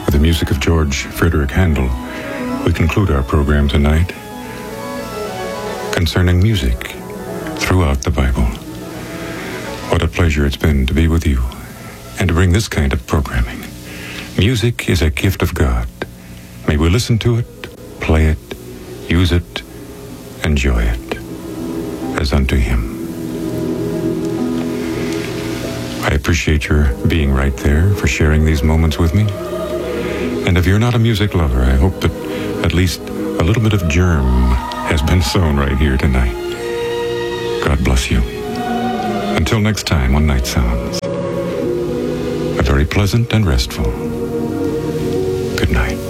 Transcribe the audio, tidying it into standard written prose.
With the music of George Frederick Handel, we conclude our program tonight concerning music throughout the Bible. What a pleasure it's been to be with you and to bring this kind of programming. Music is a gift of God. May we listen to it, play it, use it, enjoy it as unto Him. I appreciate your being right there, for sharing these moments with me. And if you're not a music lover, I hope that at least a little bit of germ has been sown right here tonight. God bless you. Until next time on Night Sounds, a very pleasant and restful good night.